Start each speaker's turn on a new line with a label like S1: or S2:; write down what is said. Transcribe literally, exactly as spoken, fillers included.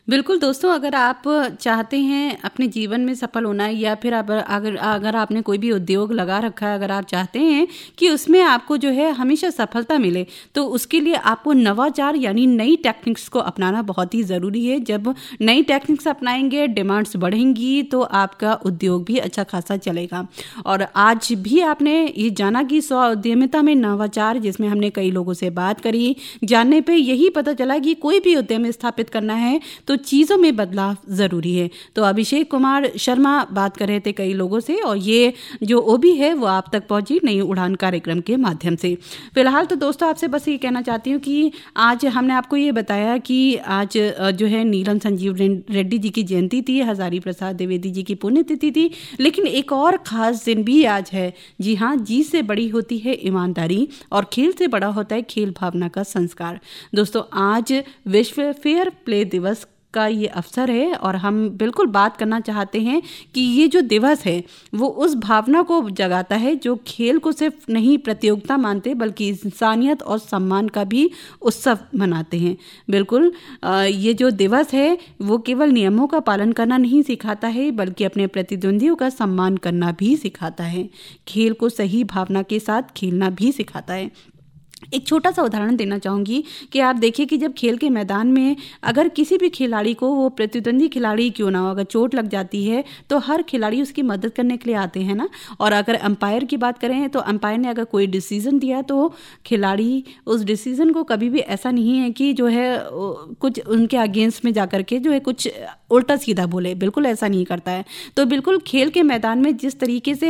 S1: बिल्कुल दोस्तों, अगर आप चाहते हैं अपने जीवन में सफल होना या फिर आप अगर अगर आपने कोई भी उद्योग लगा रखा है, अगर आप चाहते हैं कि उसमें आपको जो है हमेशा सफलता मिले, तो उसके लिए आपको नवाचार यानी नई टेक्निक्स को अपनाना बहुत ही ज़रूरी है। जब नई टेक्निक्स अपनाएंगे, डिमांड्स बढ़ेंगी, तो आपका उद्योग भी अच्छा खासा चलेगा। और आज भी आपने ये जाना कि स्व उद्यमिता में नवाचार, जिसमें हमने कई लोगों से बात करी, जानने पे यही पता चला कि कोई भी उद्यम स्थापित करना है तो चीज़ों में बदलाव ज़रूरी है। तो अभिषेक कुमार शर्मा बात कर रहे थे कई लोगों से, और ये जो ओबी है वो आप तक पहुंची नई उड़ान कार्यक्रम के माध्यम से। फिलहाल तो दोस्तों आपसे बस ये कहना चाहती हूँ कि आज हमने आपको ये बताया कि आज जो है नीलम संजीव रेड्डी जी की जयंती थी, हजारी प्रसाद द्विवेदी जी की पुण्यतिथि थी, लेकिन एक और ख़ास दिन भी आज है। जी हाँ, जी से बड़ी होती है ईमानदारी और खेल से बड़ा होता है खेल भावना का संस्कार। दोस्तों, आज विश्व फेयर प्ले दिवस का ये अवसर है और हम बिल्कुल बात करना चाहते हैं कि ये जो दिवस है वो उस भावना को जगाता है जो खेल को सिर्फ नहीं प्रतियोगिता मानते, बल्कि इंसानियत और सम्मान का भी उत्सव मनाते हैं। बिल्कुल, ये जो दिवस है वो केवल नियमों का पालन करना नहीं सिखाता है, बल्कि अपने प्रतिद्वंदियों का सम्मान करना भी सिखाता है। खेल को सही भावना के साथ खेलना भी सिखाता है। एक छोटा सा उदाहरण देना चाहूँगी कि आप देखिए कि जब खेल के मैदान में अगर किसी भी खिलाड़ी को, वो प्रतिद्वंदी खिलाड़ी क्यों ना हो, अगर चोट लग जाती है तो हर खिलाड़ी उसकी मदद करने के लिए आते हैं ना। और अगर अंपायर की बात करें तो अंपायर ने अगर कोई डिसीजन दिया तो खिलाड़ी उस डिसीजन को कभी भी ऐसा नहीं है कि जो है कुछ उनके अगेंस्ट में जाकर के जो है कुछ उल्टा सीधा बोले, बिल्कुल ऐसा नहीं करता है। तो बिल्कुल खेल के मैदान में जिस तरीके से